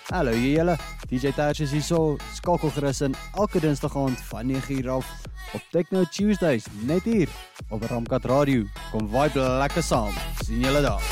Hallo julle, DJ Tersh is hier so, skakel gerus in elke dinsdag aand van 9 uur af op Techno Tuesdays, net hier op Ramkat Radio. Kom vibe lekker saam, sien julle daar.